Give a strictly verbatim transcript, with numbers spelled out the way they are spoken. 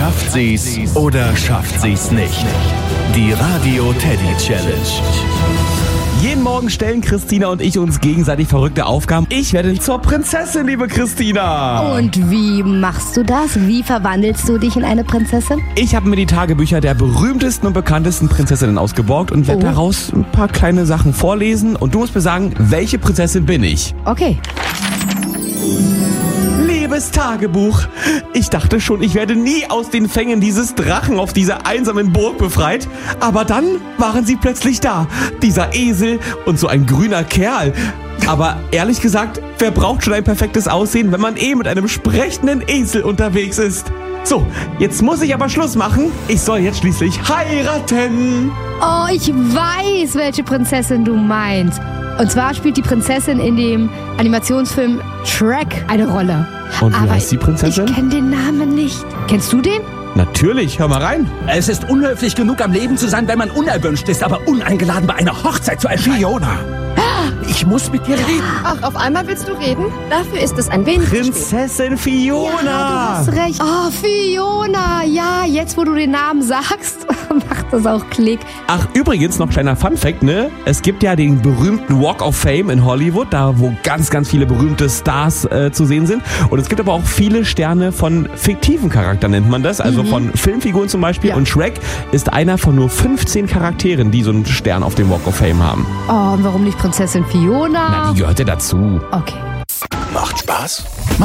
Schafft sie's oder schafft sie's nicht? Die Radio Teddy Challenge. Jeden Morgen stellen Christina und ich uns gegenseitig verrückte Aufgaben. Ich werde zur Prinzessin, liebe Christina. Und wie machst du das? Wie verwandelst du dich in eine Prinzessin? Ich habe mir die Tagebücher der berühmtesten und bekanntesten Prinzessinnen ausgeborgt und werde Oh. daraus ein paar kleine Sachen vorlesen. Und du musst mir sagen, welche Prinzessin bin ich? Okay. Liebes Tagebuch, ich dachte schon, ich werde nie aus den Fängen dieses Drachen auf dieser einsamen Burg befreit. Aber dann waren sie plötzlich da. Dieser Esel und so ein grüner Kerl. Aber ehrlich gesagt, wer braucht schon ein perfektes Aussehen, wenn man eh mit einem sprechenden Esel unterwegs ist? So, jetzt muss ich aber Schluss machen. Ich soll jetzt schließlich heiraten. Oh, ich weiß, welche Prinzessin du meinst. Und zwar spielt die Prinzessin in dem Animationsfilm Shrek eine Rolle. Und wie Aber heißt die Prinzessin? Ich kenne den Namen nicht. Kennst du den? Natürlich, hör mal rein. Es ist unhöflich genug, am Leben zu sein, wenn man unerwünscht ist, aber uneingeladen bei einer Hochzeit zu erscheinen. Fiona. Ich muss mit dir reden. Ach, auf einmal willst du reden? Dafür ist es ein wenig zu spät. Prinzessin Fiona. Ja, du hast recht. Oh, Fiona. Ja, jetzt wo du den Namen sagst, macht das auch Klick. Ach, übrigens noch kleiner Funfact, ne? Es gibt ja den berühmten Walk of Fame in Hollywood, da wo ganz, ganz viele berühmte Stars äh, zu sehen sind. Und es gibt aber auch viele Sterne von fiktiven Charakteren, nennt man das. Also mhm. von Filmfiguren zum Beispiel. Ja. Und Shrek ist einer von nur fünfzehn Charakteren, die so einen Stern auf dem Walk of Fame haben. Oh, und warum nicht Prinzessin Fiona? Na, die gehört ja dazu. Okay. Macht Spaß?